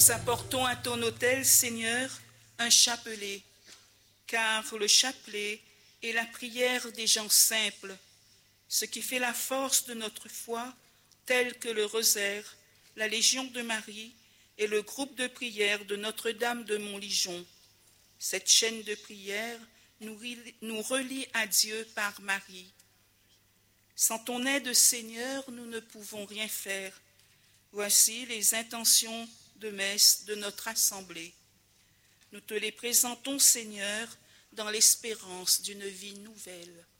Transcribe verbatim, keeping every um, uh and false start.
Apportons à ton autel, Seigneur, un chapelet, car le chapelet est la prière des gens simples, ce qui fait la force de notre foi, tel que le rosaire, la Légion de Marie et le groupe de prière de Notre-Dame de Montligeon. Cette chaîne de prière nous relie à Dieu par Marie. Sans ton aide, Seigneur, nous ne pouvons rien faire. Voici les intentions de messe de notre assemblée. Nous te les présentons, Seigneur, dans l'espérance d'une vie nouvelle.